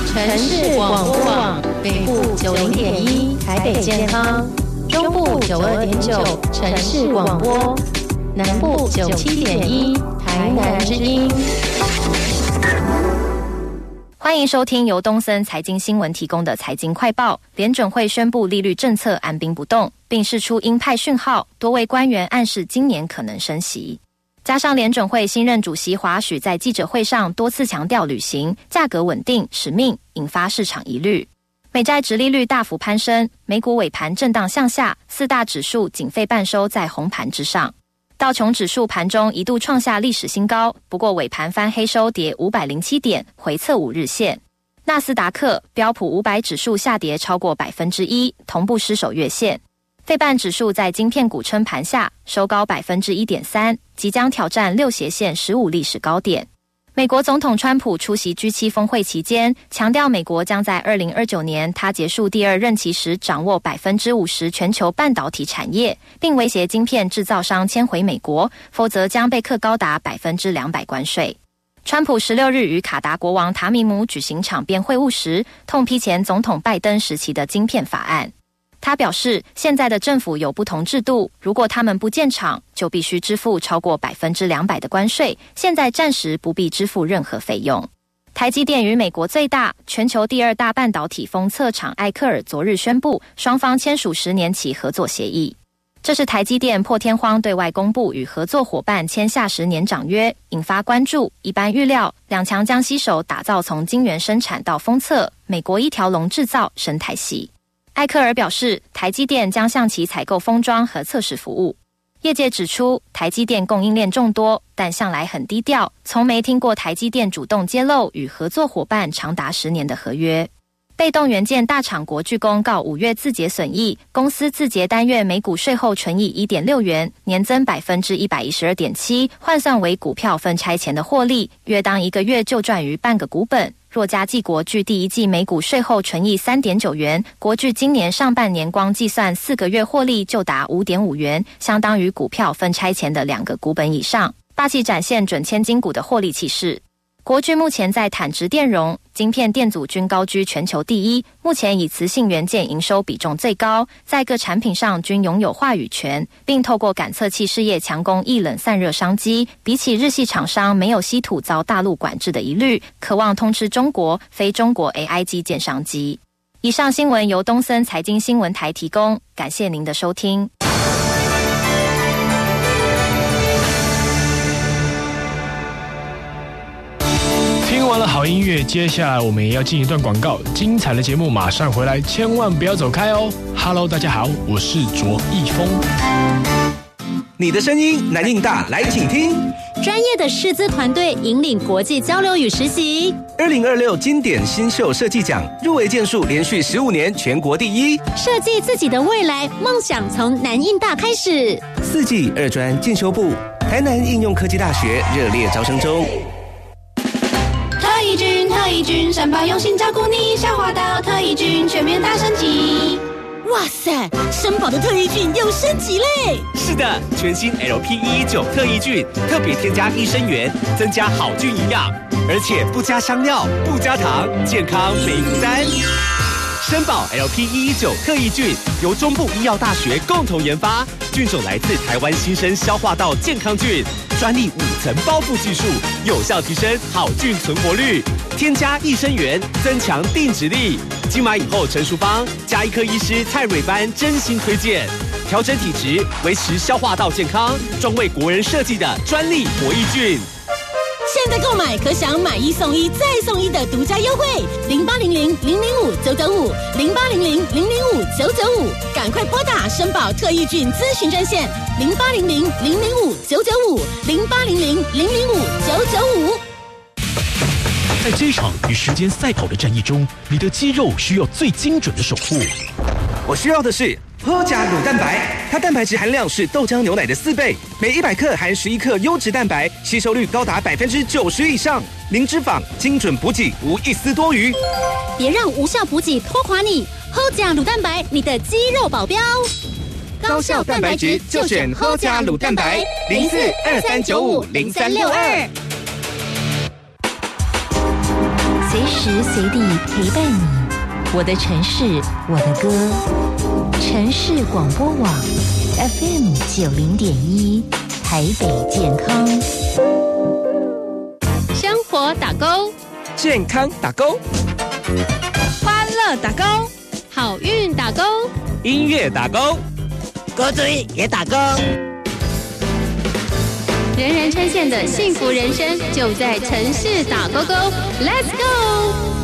城市广播网，北部90.1台北健康，中部92.9城市广播，南部97.1台南之音。 欢迎收听由东森财经新闻提供的财经快报。联准会宣布利率政策按兵不动，并释出鹰派讯号，多位官员暗示今年可能升息。加上联准会新任主席华许在记者会上多次强调履行价格稳定使命，引发市场疑虑。美债殖利率大幅攀升，美股尾盘震荡向下，四大指数仅费半收在红盘之上。道琼指数盘中一度创下历史新高，不过尾盘翻黑收跌507点，回测5日线。纳斯达克、标普500指数下跌超过 1%， 同步失守月线。费半指数在晶片股撑盘下收高 1.3%， 即将挑战6斜线15历史高点。美国总统川普出席 G7 峰会期间，强调美国将在2029年他结束第2任期时掌握 50% 全球半导体产业，并威胁晶片制造商迁回美国，否则将被课高达 200% 关税。川普16日与卡达国王塔米姆举行场边会晤时，痛批前总统拜登时期的晶片法案。他表示，现在的政府有不同制度，如果他们不建厂，就必须支付超过 200% 的关税，现在暂时不必支付任何费用。台积电与美国最大、全球第2大半导体封测厂艾克尔昨日宣布，双方签署10年期合作协议。这是台积电破天荒对外公布与合作伙伴签下10年长约，引发关注。一般预料，两强将携手打造从晶圆生产到封测、美国一条龙制造生态系。艾克尔表示，台积电将向其采购封装和测试服务。业界指出，台积电供应链众多，但向来很低调，从没听过台积电主动揭露与合作伙伴长达10年的合约。被动元件大厂国巨公告5月自结损益，公司自结单月每股税后纯益 1.6 元，年增 112.7%， 换算为股票分拆前的获利，约当1个月就赚逾半个股本。若加计国巨第一季每股税后纯益 3.9 元，国巨今年上半年光计算4个月获利就达 5.5 元，相当于股票分拆前的2个股本以上，霸气展现准千金股的获利气势。国巨目前在坦直电容、晶片电阻均高居全球第一，目前以磁性元件营收比重最高，在各产品上均拥有话语权，并透过感测器事业强攻液冷散热商机，比起日系厂商没有稀土遭大陆管制的疑虑，渴望通吃中国、非中国 AI 基建商机。以上新闻由东森财经新闻台提供，感谢您的收听。 听完了好音乐，接下来我们也要进一段广告，精彩的节目马上回来，千万不要走开哦。Hello， 大家好，我是卓一峰。 你的声音南印大，来请听。 专业的师资团队引领国际交流与实习。 2026经典新秀设计奖入围件数连续15年全国第1， 设计自己的未来，梦想从南印大开始。 4季2专进修部，台南应用科技大学热烈招生中。 特异菌，申报用心照顾你，消化道特异菌全面大升级。 哇塞，申宝的特异菌又升级嘞！ 是的，全新 LP119 特异菌特别添加益生元，增加好菌营养，而且不加香料，不加糖，健康没负担。申宝 LP119 特异菌由中部医药大学共同研发，菌种来自台湾新生消化道健康菌，专利5层包覆技术，有效提升好菌存活率，添加益生元，增强定植力。经买以后陈淑芳加医科医师蔡瑞班真心推荐，调整体质，维持消化道健康，专为国人设计的专利活益菌。 现在购买可享买1送1再送1的独家优惠，0800-005-995 0800-005-995，赶快拨打申宝特异菌咨询专线0800-005-995 0800-005-995。 在这场与时间赛跑的战役中，你的肌肉需要最精准的守护。 我需要的是喝甲乳蛋白，它蛋白质含量是豆浆牛奶的4倍，每100克含11克优质蛋白，吸收率高达90%以上，零脂肪，精准补给，无一丝多余。 别让无效补给拖垮你，喝甲乳蛋白，你的肌肉保镖。 高效蛋白质就选喝甲乳蛋白，0423950362。 随时随地陪伴你。我的城市，我的歌。城市广播网 FM 90.1，台北健康。 生活打勾， 健康打勾， 欢乐打勾，好运打勾， 音乐打勾， 歌嘴也打勾。 人人称羡的幸福人生就在城市打勾勾 ，Let's go！